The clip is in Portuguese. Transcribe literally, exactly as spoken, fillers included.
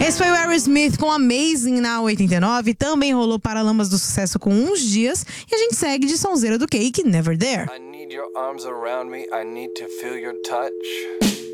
Esse foi o Aerosmith com Amazing na oitenta e nove. Também rolou Paralamas do Sucesso com Uns Dias. E a gente segue de sonzeira do Cake, Never There. I need your arms around me, I need to feel your touch.